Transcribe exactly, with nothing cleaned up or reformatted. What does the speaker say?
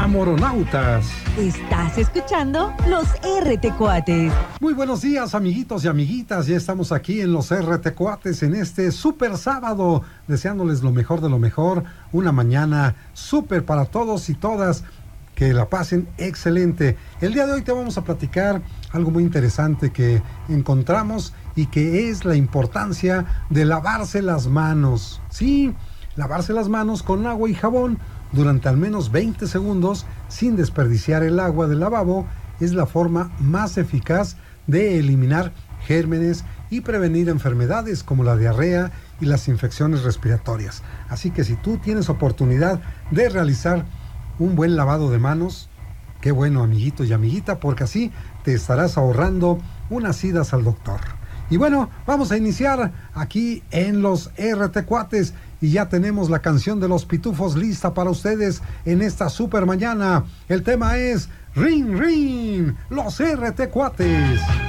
Amoronautas. Estás escuchando los R T Cuates. Muy buenos días, amiguitos y amiguitas. Ya estamos aquí en los R T Cuates en este súper sábado, deseándoles lo mejor de lo mejor. Una mañana súper para todos y todas. Que la pasen excelente. El día de hoy te vamos a platicar algo muy interesante que encontramos y que es la importancia de lavarse las manos. Sí, lavarse las manos con agua y jabón durante al menos veinte segundos sin desperdiciar el agua del lavabo es la forma más eficaz de eliminar gérmenes y prevenir enfermedades como la diarrea y las infecciones respiratorias. Así que si tú tienes oportunidad de realizar un buen lavado de manos, qué bueno, amiguito y amiguita, porque así te estarás ahorrando unas idas al doctor. Y bueno, vamos a iniciar aquí en los R T Cuates y ya tenemos la canción de los Pitufos lista para ustedes en esta super mañana. El tema es Ring Ring, los R T Cuates.